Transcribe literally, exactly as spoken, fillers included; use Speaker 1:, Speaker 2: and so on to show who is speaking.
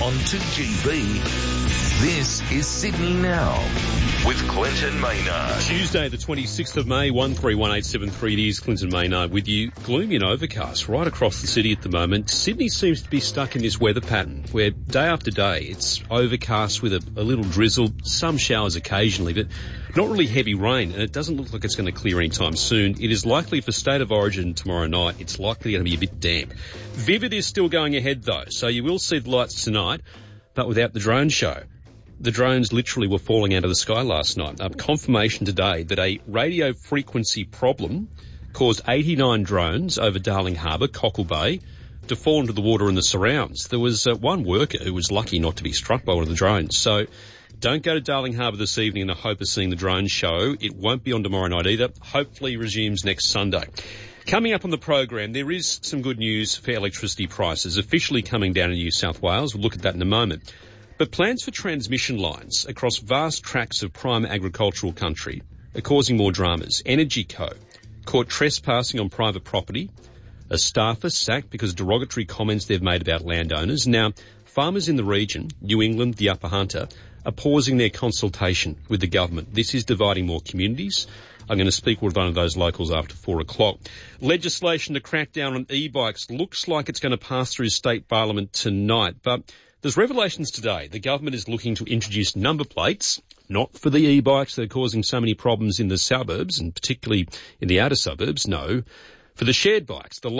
Speaker 1: onto G B. This is Sydney Now with Clinton Maynard.
Speaker 2: Tuesday, the twenty-sixth of May, one three one eight seven three. It is Clinton Maynard with you. Gloomy and overcast right across the city at the moment. Sydney seems to be stuck in this weather pattern where day after day it's overcast with a, a little drizzle, some showers occasionally, but not really heavy rain, and it doesn't look like it's going to clear anytime soon. It is likely for State of Origin tomorrow night. It's likely going to be a bit damp. Vivid is still going ahead though, so you will see the lights tonight, but without the drone show. The drones literally were falling out of the sky last night. Uh, confirmation today that a radio frequency problem caused eighty-nine drones over Darling Harbour, Cockle Bay, to fall into the water in the surrounds. There was uh, one worker who was lucky not to be struck by one of the drones. So don't go to Darling Harbour this evening in the hope of seeing the drone show. It won't be on tomorrow night either. Hopefully resumes next Sunday. Coming up on the program, there is some good news for electricity prices officially coming down in New South Wales. We'll look at that in a moment. But plans for transmission lines across vast tracts of prime agricultural country are causing more dramas. Energy Co caught trespassing on private property. A staffer sacked because of derogatory comments they've made about landowners. Now, farmers in the region, New England, the Upper Hunter, are pausing their consultation with the government. This is dividing more communities. I'm going to speak with one of those locals after four o'clock. Legislation to crack down on e-bikes looks like it's going to pass through state parliament tonight, but there's revelations today. The government is looking to introduce number plates, not for the e-bikes that are causing so many problems in the suburbs, and particularly in the outer suburbs, no, for the shared bikes, the